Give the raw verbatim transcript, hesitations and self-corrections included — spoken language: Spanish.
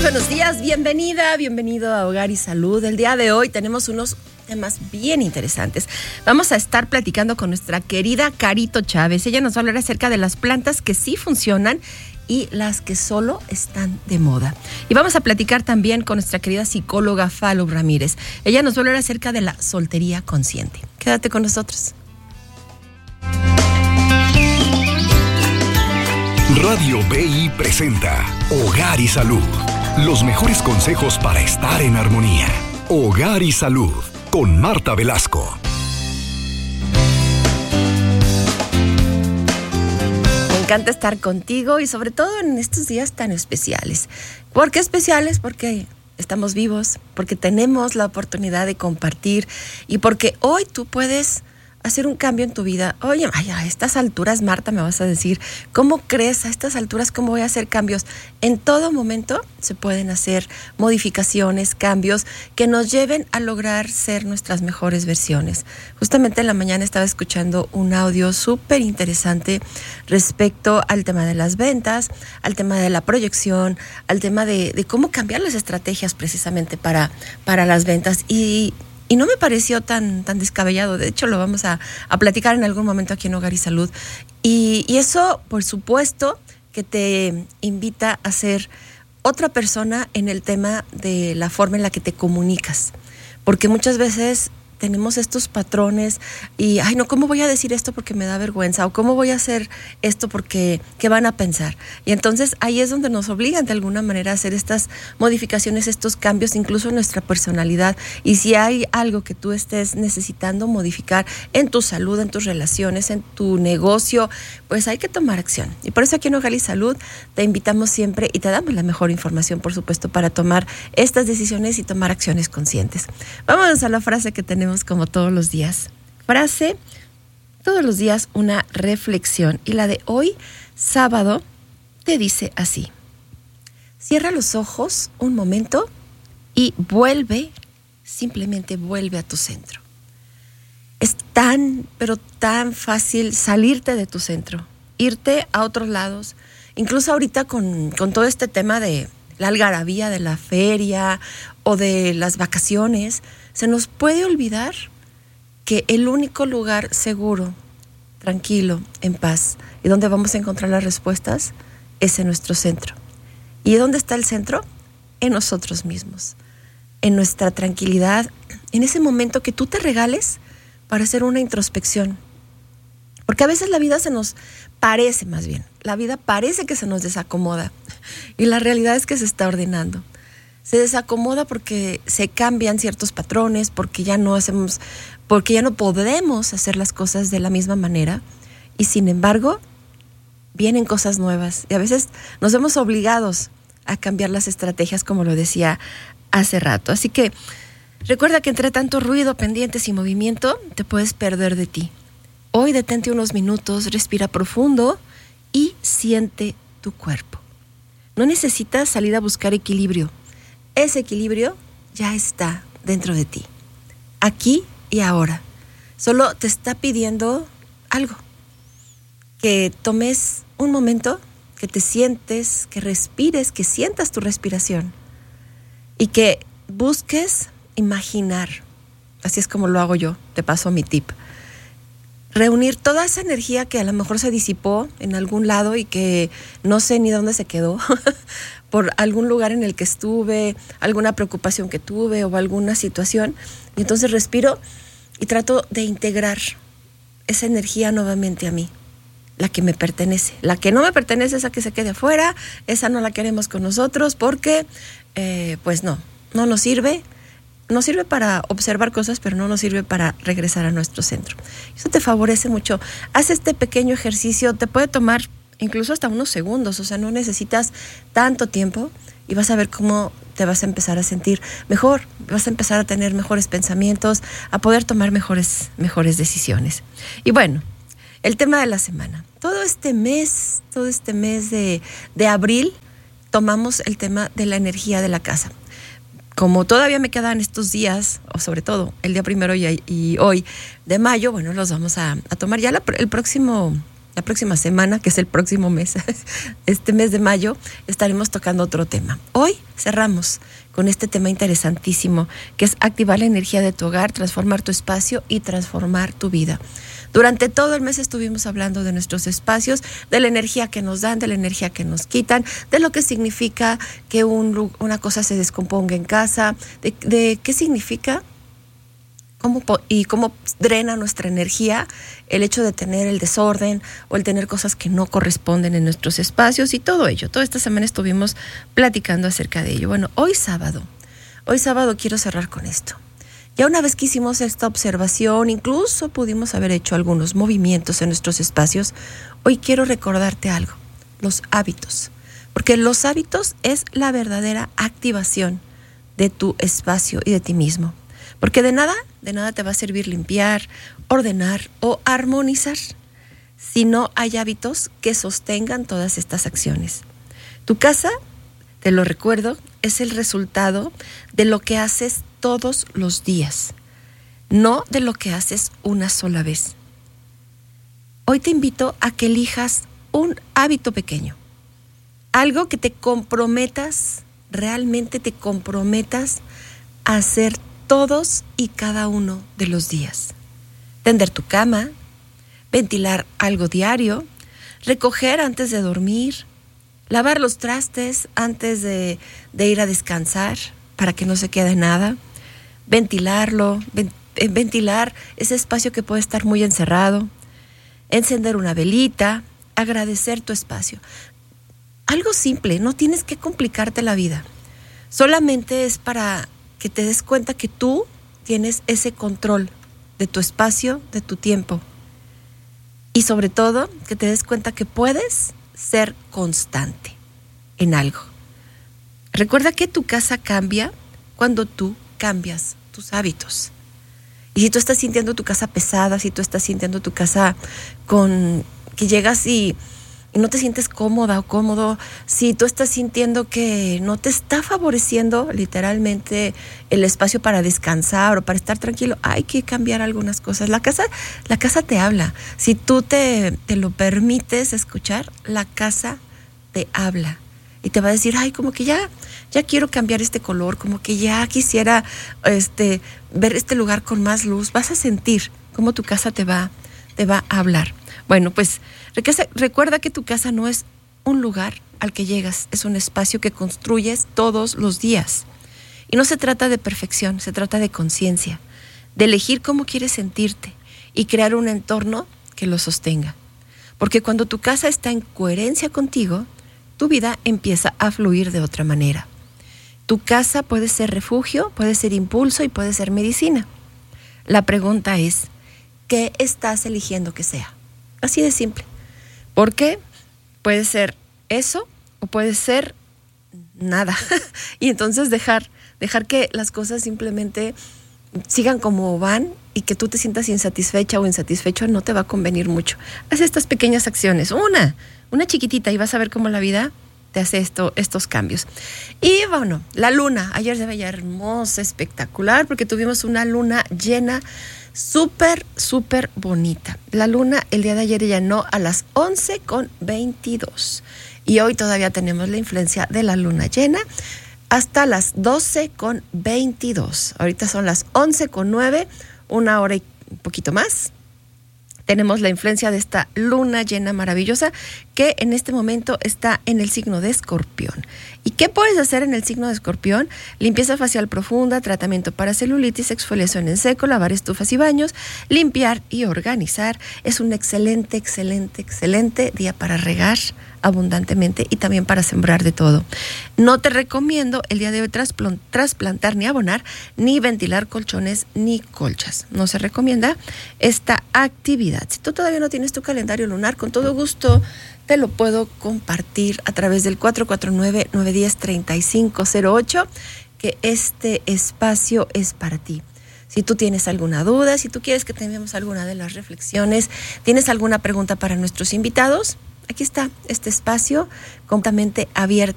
buenos días, bienvenida, bienvenido a Hogar y Salud. El día de hoy tenemos unos temas bien interesantes. Vamos a estar platicando con nuestra querida Carito Chávez. Ella nos va a hablar acerca de las plantas que sí funcionan y las que solo están de moda. Y vamos a platicar también con nuestra querida psicóloga Falo Ramírez. Ella nos va a hablar acerca de la soltería consciente. Quédate con nosotros. Radio B I presenta Hogar y Salud. Los mejores consejos para estar en armonía. Hogar y Salud con Marta Velasco. Me encanta estar contigo y sobre todo en estos días tan especiales. ¿Por qué especiales? Porque estamos vivos, porque tenemos la oportunidad de compartir y porque hoy tú puedes hacer un cambio en tu vida. Oye, ay, a estas alturas, Marta, me vas a decir, ¿cómo crees a estas alturas cómo voy a hacer cambios? En todo momento se pueden hacer modificaciones, cambios que nos lleven a lograr ser nuestras mejores versiones. Justamente en la mañana estaba escuchando un audio súper interesante respecto al tema de las ventas, al tema de la proyección, al tema de, de cómo cambiar las estrategias precisamente para, para las ventas. Y Y no me pareció tan, tan descabellado. De hecho, lo vamos a, a platicar en algún momento aquí en Hogar y Salud. Y, y eso, por supuesto, que te invita a ser otra persona en el tema de la forma en la que te comunicas. Porque muchas veces tenemos estos patrones y, ay, no, ¿cómo voy a decir esto porque me da vergüenza? O ¿cómo voy a hacer esto porque, ¿qué van a pensar? Y entonces ahí es donde nos obligan de alguna manera a hacer estas modificaciones, estos cambios, incluso en nuestra personalidad. Y si hay algo que tú estés necesitando modificar en tu salud, en tus relaciones, en tu negocio, pues hay que tomar acción. Y por eso aquí en Hogar y Salud te invitamos siempre y te damos la mejor información, por supuesto, para tomar estas decisiones y tomar acciones conscientes. Vámonos a la frase que tenemos como todos los días. Frase, todos los días una reflexión. Y la de hoy, sábado, te dice así: cierra los ojos un momento y vuelve, simplemente vuelve a tu centro. Es tan, pero tan fácil salirte de tu centro, irte a otros lados. Incluso ahorita con, con todo este tema de la algarabía de la feria o de las vacaciones, se nos puede olvidar que el único lugar seguro, tranquilo, en paz, y donde vamos a encontrar las respuestas es en nuestro centro. ¿Y dónde está el centro? En nosotros mismos, en nuestra tranquilidad, en ese momento que tú te regales para hacer una introspección. Porque a veces la vida se nos parece, más bien, la vida parece que se nos desacomoda y la realidad es que se está ordenando. Se desacomoda porque se cambian ciertos patrones, porque ya no hacemos, porque ya no podemos hacer las cosas de la misma manera y sin embargo vienen cosas nuevas y a veces nos vemos obligados a cambiar las estrategias, como lo decía hace rato. Así que recuerda que entre tanto ruido, pendientes y movimiento te puedes perder de ti. Hoy detente unos minutos, respira profundo y siente tu cuerpo. No necesitas salir a buscar equilibrio. Ese equilibrio ya está dentro de ti, aquí y ahora. Solo te está pidiendo algo, que tomes un momento, que te sientes, que respires, que sientas tu respiración y que busques imaginar. Así es como lo hago yo, te paso mi tip. Reunir toda esa energía que a lo mejor se disipó en algún lado y que no sé ni dónde se quedó, por algún lugar en el que estuve, alguna preocupación que tuve o alguna situación. Y entonces respiro y trato de integrar esa energía nuevamente a mí, la que me pertenece. La que no me pertenece, esa que se quede afuera, esa no la queremos con nosotros porque, eh, pues no, no nos sirve. Nos sirve para observar cosas, pero no nos sirve para regresar a nuestro centro. Eso te favorece mucho. Haz este pequeño ejercicio, te puede tomar incluso hasta unos segundos, o sea, no necesitas tanto tiempo y vas a ver cómo te vas a empezar a sentir mejor, vas a empezar a tener mejores pensamientos, a poder tomar mejores, mejores decisiones. Y bueno, el tema de la semana. Todo este mes, todo este mes de, de abril, tomamos el tema de la energía de la casa. Como todavía me quedan estos días, o sobre todo el día primero y, y hoy de mayo, bueno, los vamos a, a tomar ya la, el próximo la próxima semana, que es el próximo mes, este mes de mayo, estaremos tocando otro tema. Hoy cerramos con este tema interesantísimo, que es activar la energía de tu hogar, transformar tu espacio y transformar tu vida. Durante todo el mes estuvimos hablando de nuestros espacios, de la energía que nos dan, de la energía que nos quitan, de lo que significa que un, una cosa se descomponga en casa, de, de qué significa cómo, y cómo drena nuestra energía el hecho de tener el desorden o el tener cosas que no corresponden en nuestros espacios y todo ello. Toda esta semana estuvimos platicando acerca de ello. Bueno, hoy sábado, hoy sábado quiero cerrar con esto. Ya una vez que hicimos esta observación, incluso pudimos haber hecho algunos movimientos en nuestros espacios, hoy quiero recordarte algo, los hábitos. Porque los hábitos es la verdadera activación de tu espacio y de ti mismo. Porque de nada, de nada te va a servir limpiar, ordenar o armonizar si no hay hábitos que sostengan todas estas acciones. Tu casa, te lo recuerdo, es el resultado de lo que haces todos los días, no de lo que haces una sola vez. Hoy te invito a que elijas un hábito pequeño, algo que te comprometas, realmente te comprometas a hacer todos y cada uno de los días. Tender tu cama, ventilar algo diario, recoger antes de dormir, lavar los trastes antes de, de ir a descansar para que no se quede nada, ventilarlo, ven, ventilar ese espacio que puede estar muy encerrado, encender una velita, agradecer tu espacio. Algo simple, no tienes que complicarte la vida. Solamente es para que te des cuenta que tú tienes ese control de tu espacio, de tu tiempo. Y sobre todo, que te des cuenta que puedes ser constante en algo. Recuerda que tu casa cambia cuando tú cambias tus hábitos. Y si tú estás sintiendo tu casa pesada, si tú estás sintiendo tu casa con que llegas y, y no te sientes cómoda o cómodo, si tú estás sintiendo que no te está favoreciendo literalmente el espacio para descansar o para estar tranquilo, hay que cambiar algunas cosas. La casa, la casa te habla. Si tú te, te lo permites escuchar, la casa te habla. Y te va a decir, ay, como que ya, ya quiero cambiar este color, como que ya quisiera este, ver este lugar con más luz. Vas a sentir cómo tu casa te va, te va a hablar. Bueno, pues recuerda que tu casa no es un lugar al que llegas, es un espacio que construyes todos los días. Y no se trata de perfección, se trata de conciencia, de elegir cómo quieres sentirte y crear un entorno que lo sostenga. Porque cuando tu casa está en coherencia contigo, tu vida empieza a fluir de otra manera. Tu casa puede ser refugio, puede ser impulso y puede ser medicina. La pregunta es, ¿qué estás eligiendo que sea? Así de simple. Porque puede ser eso o puede ser nada. Y entonces dejar, dejar que las cosas simplemente sigan como van y que tú te sientas insatisfecha o insatisfecho no te va a convenir mucho. Haz estas pequeñas acciones. Una, una chiquitita y vas a ver cómo la vida te hace esto, estos cambios. Y bueno, la luna. Ayer se veía hermosa, espectacular, porque tuvimos una luna llena súper, súper bonita. La luna el día de ayer llenó a las once con veintidós. Y hoy todavía tenemos la influencia de la luna llena hasta las doce con veintidós. Ahorita son las once con nueve, una hora y un poquito más. Tenemos la influencia de esta luna llena maravillosa que en este momento está en el signo de Escorpión. ¿Y qué puedes hacer en el signo de Escorpión? Limpieza facial profunda, tratamiento para celulitis, exfoliación en seco, lavar estufas y baños, limpiar y organizar. Es un excelente, excelente, excelente día para regar abundantemente y también para sembrar de todo. No te recomiendo el día de hoy trasplant- trasplantar ni abonar, ni ventilar colchones ni colchas. No se recomienda esta actividad. Si tú todavía no tienes tu calendario lunar, con todo gusto te lo puedo compartir a través del cuatro cuatro nueve, nueve uno cero, tres cinco cero ocho, que este espacio es para ti. Si tú tienes alguna duda, si tú quieres que tengamos alguna de las reflexiones, tienes alguna pregunta para nuestros invitados, aquí está este espacio completamente abierto